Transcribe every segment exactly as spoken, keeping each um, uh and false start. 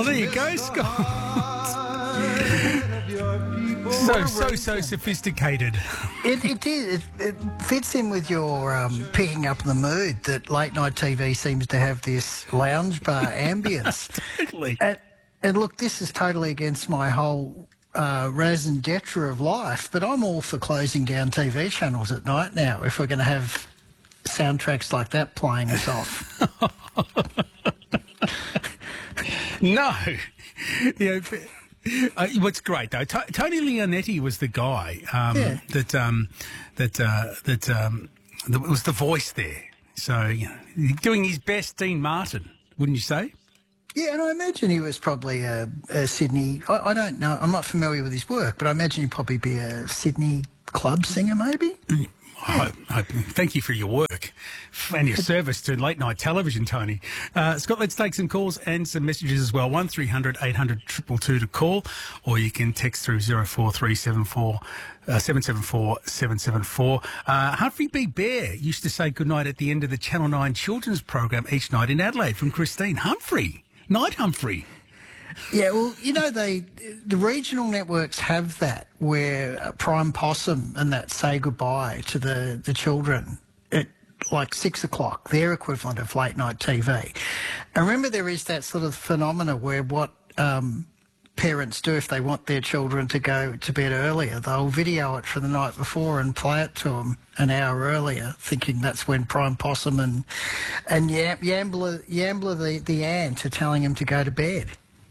there you go, Scott. so, so, so sophisticated. It, it is. It, it fits in with your um, picking up the mood that late night T V seems to have this lounge bar ambience. Totally. And, and look, this is totally against my whole uh, raison d'etre of life, but I'm all for closing down T V channels at night now if we're going to have soundtracks like that playing us off. No. Yeah. Uh, what's great though, T- Tony Leonetti was the guy um, Yeah. that um, that uh, that um, that was the voice there. So you know, doing his best, Dean Martin, wouldn't you say? Yeah, and I imagine he was probably a, a Sydney. I, I don't know. I'm not familiar with his work, but I imagine he'd probably be a Sydney club singer, maybe. I hope, I hope, thank you for your work and your service to late night television, Tony. Uh, Scott, let's take some calls and some messages as well. one three hundred eight hundred two two two to call, or you can text through zero four three seven four seven seven four seven seven four. Uh, Humphrey B. Bear used to say goodnight at the end of the Channel nine children's program each night in Adelaide from Christine. Humphrey. Night, Humphrey. Yeah, well, you know, they the regional networks have that where uh, Prime Possum and that say goodbye to the, the children at like six o'clock, their equivalent of late night T V. And remember, there is that sort of phenomena where what um, parents do if they want their children to go to bed earlier, they'll video it for the night before and play it to them an hour earlier, thinking that's when Prime Possum and and Yam- Yambler, Yambler the, the ant are telling him to go to bed.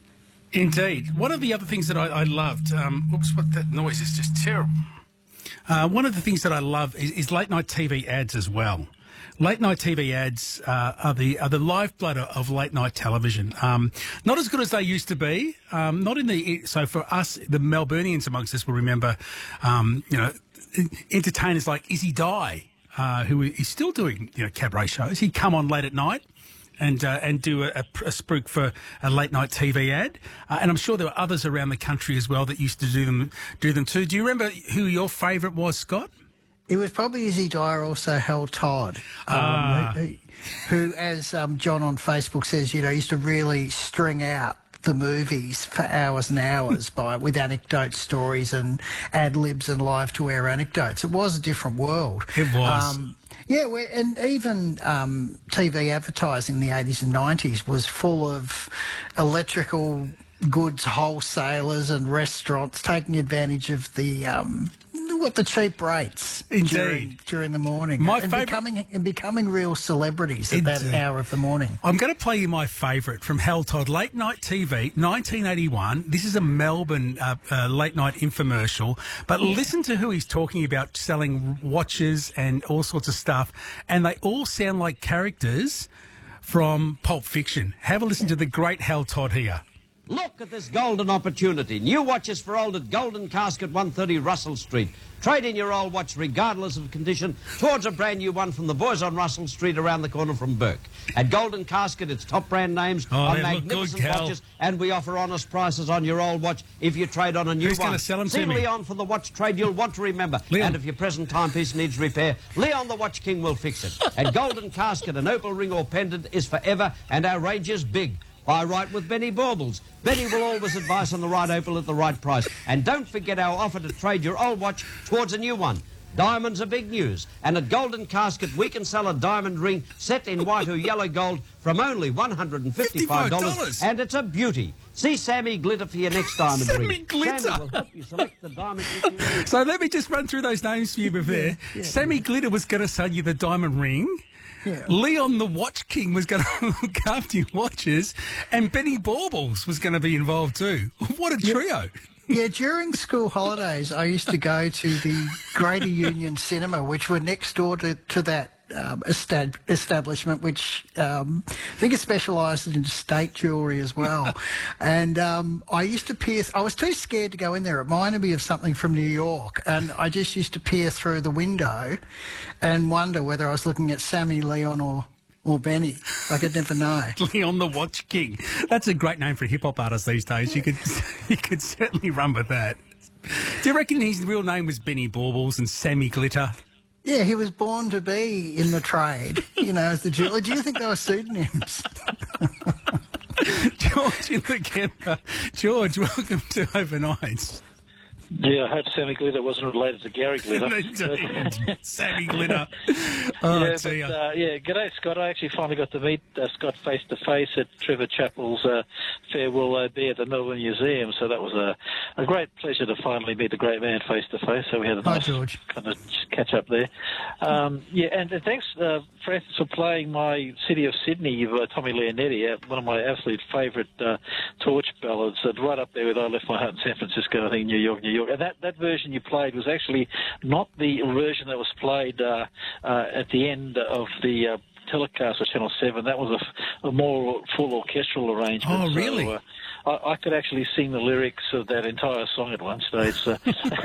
Indeed. One of the other things that I, I loved, um, oops, what that noise is just terrible. Uh, one of the things that I love is, is late night T V ads as well. Late night T V ads uh, are the are the lifeblood of late night television. Um, not as good as they used to be. Um, not in the so for us, the Melburnians amongst us will remember, um, you know, entertainers like Izzy Dye, uh, who is still doing you know cabaret shows. He'd come on late at night and uh, and do a, a, a spruik for a late night T V ad, uh, and I'm sure there were others around the country as well that used to do them do them too. Do you remember who your favourite was, Scott? It was probably Izzy Dyer, also Hal Todd, um, Ah. who, who, as um, John on Facebook says, you know, used to really string out the movies for hours and hours by with anecdote stories and ad libs and live to air anecdotes. It was a different world. It was. Um, yeah, we and even um, T V advertising in the eighties and nineties was full of electrical goods wholesalers and restaurants taking advantage of the um, what the cheap rates Indeed. during, during the morning. My and favourite- becoming and becoming real celebrities at Indeed. that hour of the morning. I'm going to play you my favourite from Hal Todd, Late Night T V, nineteen eighty-one. This is a Melbourne uh, uh, late night infomercial, but listen to who he's talking about, selling watches and all sorts of stuff, and they all sound like characters from Pulp Fiction. Have a listen to the great Hal Todd here. Look at this golden opportunity. New watches for old at Golden Casket, one thirty Russell Street. Trade in your old watch regardless of condition towards a brand new one from the boys on Russell Street around the corner from Burke. At Golden Casket, it's top brand names Oh, on they look magnificent good, Cal. watches, and we offer honest prices on your old watch if you trade on a new Who's one. gonna sell 'em to See me? Leon for the watch trade you'll want to remember. Leon. And if your present timepiece needs repair, Leon the Watch King will fix it. At Golden Casket, an opal ring or pendant is forever, and our range is big. Buy right with Benny Baubles. Benny will always advise on the right opal at the right price. And don't forget our offer to trade your old watch towards a new one. Diamonds are big news. And at Golden Casket, we can sell a diamond ring set in white or yellow gold from only one hundred fifty-five dollars. fifty-five dollars. And it's a beauty. See Sammy Glitter for your next diamond Sammy ring. Glitter. Sammy will help you select the diamond ring you need. So let me just run through those names for you there. yeah. Sammy Glitter was going to sell you the diamond ring. Yeah. Leon the Watch King was going to look after your watches, and Benny Baubles was going to be involved too. What a trio! Yeah, during school holidays, I used to go to the Greater Union Cinema, which were next door to, to that um, estab- establishment, which um, I think it specialises in state jewellery as well. And um, I used to peer, I was too scared to go in there. It reminded me of something from New York. And I just used to peer through the window and wonder whether I was looking at Sammy, Leon or, or Benny. I could never know. Leon the Watch King. That's a great name for a hip hop artist these days. You could you could certainly run with that. Do you reckon his real name was Benny Baubles and Sammy Glitter? Yeah, he was born to be in the trade, you know, as the jeweller. Do you think they were pseudonyms? Do George in the Kemper. George, welcome to Overnights. Yeah, I hope Sammy Glitter wasn't related to Gary Glitter. Indeed. Sammy Glitter. Oh, yeah, but, dear. uh, yeah, g'day, Scott. I actually finally got to meet uh, Scott face-to-face at Trevor Chappell's uh, Farewell O B at the Melbourne Museum, so that was a, a great pleasure to finally meet the great man face-to-face, so we had a Hi, nice George. kind of catch-up there. Um, yeah, and, and thanks, uh, Francis, for playing my City of Sydney by Tommy Leonetti, uh, one of my absolute favourite uh, torch ballads, uh, right up there with I Left My Heart in San Francisco, I think New York, New York. And that, that version you played was actually not the version that was played uh, uh, at the end of the uh, telecast of Channel seven. That was a, a more full orchestral arrangement. Oh, really? So, uh, I, I could actually sing the lyrics of that entire song at one stage. So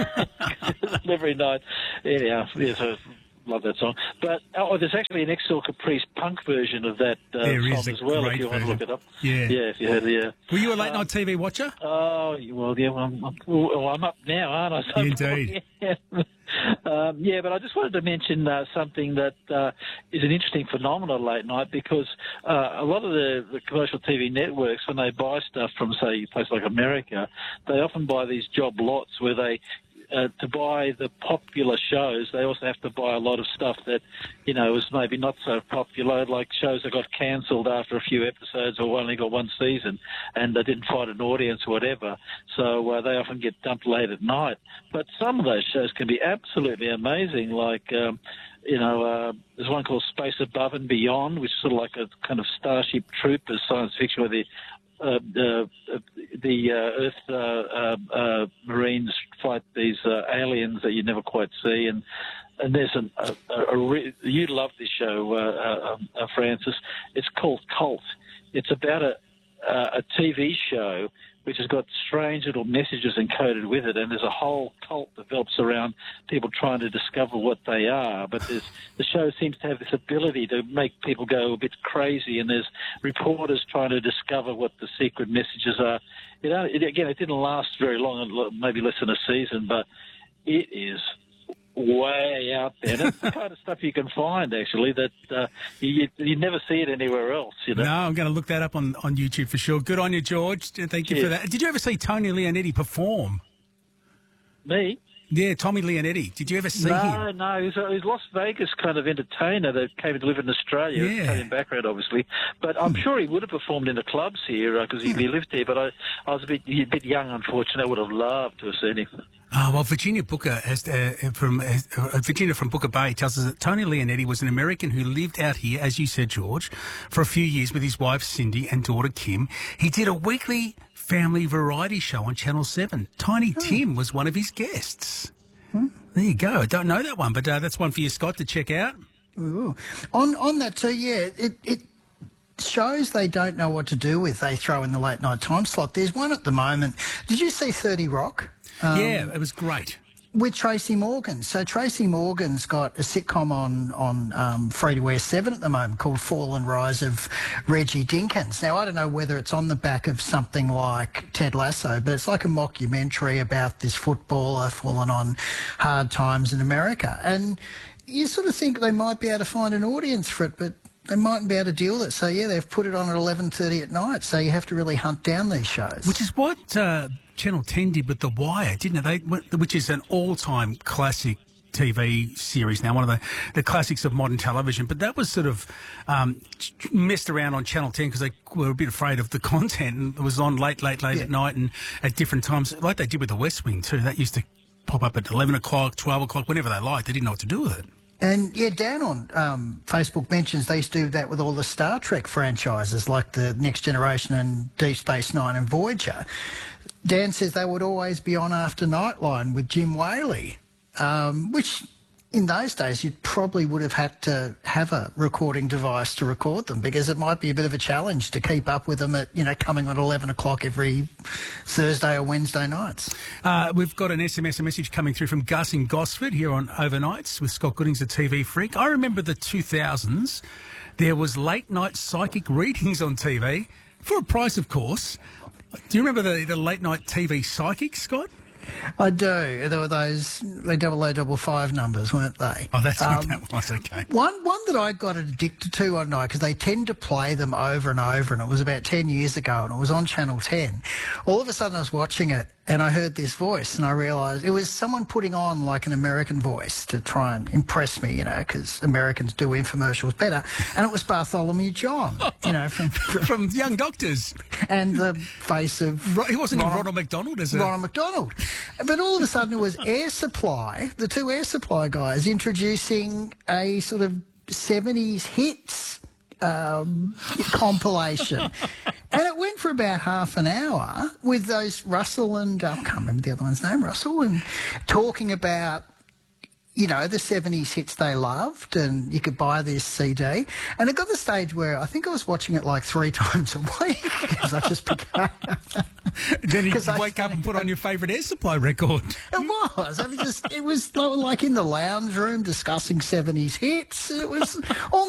every night. Anyhow, yeah, so love that song. But oh, there's actually an Exel Caprice punk version of that uh, There song is a as well, if great you want to look version. it up. Yeah. Yeah, if you heard it, yeah. Were you a late night T V watcher? Oh, well, yeah, well, I'm, I'm, well, I'm up now, aren't I? So Indeed. Yeah. Um, yeah, but I just wanted to mention uh, something that uh, is an interesting phenomenon late night, because uh, a lot of the, the commercial T V networks, when they buy stuff from, say, a place like America, they often buy these job lots where they Uh, to buy the popular shows, they also have to buy a lot of stuff that, you know, is maybe not so popular, like shows that got cancelled after a few episodes or only got one season and they didn't find an audience or whatever. So uh, they often get dumped late at night. But some of those shows can be absolutely amazing, like... Um, You know, uh, there's one called Space Above and Beyond, which is sort of like a kind of Starship Troopers science fiction where the uh, uh, the uh, Earth uh, uh, uh, Marines fight these uh, aliens that you never quite see, and and there's an, a, a, a re- you love this show, uh, uh, uh, Francis. It's called Cult. It's about a uh, a T V show which has got strange little messages encoded with it, and there's a whole cult develops around people trying to discover what they are. But there's, the show seems to have this ability to make people go a bit crazy, and there's reporters trying to discover what the secret messages are. You know, it, again, it didn't last very long, maybe less than a season, but it is way out there. And it's the kind of stuff you can find, actually, that uh, you, you never see it anywhere else, you know. No, I'm going to look that up on, on YouTube for sure. Good on you, George. Thank you Yeah. for that. Did you ever see Tony Leonetti perform? Me? Yeah, Tommy Leonetti. Did you ever see no, him? No, he's a, he's a Las Vegas kind of entertainer that came to live in Australia, Yeah. Italian background, obviously. But I'm sure he would have performed in the clubs here because uh, he, he lived here. But I, I was a bit, a bit young, unfortunately. I would have loved to have seen him. Oh, well, Virginia Booker has, uh, from uh, Virginia from Booker Bay tells us that Tony Leonetti was an American who lived out here, as you said, George, for a few years with his wife Cindy and daughter Kim. He did a weekly family variety show on Channel seven. Tiny oh. Tim was one of his guests. Hmm. There you go. I don't know that one, but uh, that's one for you, Scott, to check out. Ooh. On on that too, yeah, it, it shows they don't know what to do with. They throw in the late night time slot. There's one at the moment. Did you see thirty Rock? Um, yeah, it was great. With Tracy Morgan. So Tracy Morgan's got a sitcom on, on um, free-to-air seven at the moment called Fall and Rise of Reggie Dinkins. Now, I don't know whether it's on the back of something like Ted Lasso, but it's like a mockumentary about this footballer falling on hard times in America. And you sort of think they might be able to find an audience for it, but they mightn't be able to deal with it. So, yeah, they've put it on at eleven thirty at night, so you have to really hunt down these shows. Which is what uh, Channel ten did with The Wire, didn't it? They, which is an all-time classic T V series now, one of the, the classics of modern television. But that was sort of um, messed around on Channel ten because they were a bit afraid of the content, and it was on late, late, late yeah. at night and at different times, like they did with The West Wing too. That used to pop up at eleven o'clock, twelve o'clock, whenever they liked. They didn't know what to do with it. And, yeah, Dan on um, Facebook mentions they used to do that with all the Star Trek franchises like the Next Generation and Deep Space Nine and Voyager. Dan says they would always be on after Nightline with Jim Whaley, um, which in those days you probably would have had to have a recording device to record them because it might be a bit of a challenge to keep up with them at, you know, coming at eleven o'clock every Thursday or Wednesday nights. Uh, we've got an S M S, a message coming through from Gus in Gosford here on Overnights with Scott Goodings, a T V freak. I remember the two thousands. There was late night psychic readings on T V for a price, of course. Do you remember the, the late night T V psychic, Scott? I do. There were those they double O double five numbers, weren't they? Oh, that's what Um, that was. Okay. One one that I got addicted to one night because they tend to play them over and over, and it was about ten years ago, and it was on Channel ten. All of a sudden, I was watching it, and I heard this voice, and I realised it was someone putting on like an American voice to try and impress me, you know, because Americans do infomercials better. And it was Bartholomew John, you know, from From Young Doctors. and the face of Ro- He wasn't in Ronald- Ronald McDonald as a... Ronald McDonald. But all of a sudden it was Air Supply, the two Air Supply guys, introducing a sort of seventies hits um, compilation. And it went for about half an hour with those Russell and, uh, I can't remember the other one's name, Russell, and talking about, you know, the seventies hits they loved, and you could buy this C D. And it got to the stage where I think I was watching it like three times a week because I just became... Then you 'Cause I wake up and put started- on your favourite Air Supply record. It was. I mean, just it was like in the lounge room discussing seventies hits. It was all